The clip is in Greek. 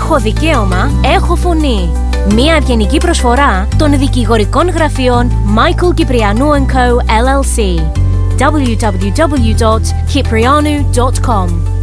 Έχω δικαίωμα, έχω φωνή. Μια ευγενική προσφορά των δικηγορικών γραφείων Michael Kyprianou & Co. LLC. www.kyprianou.com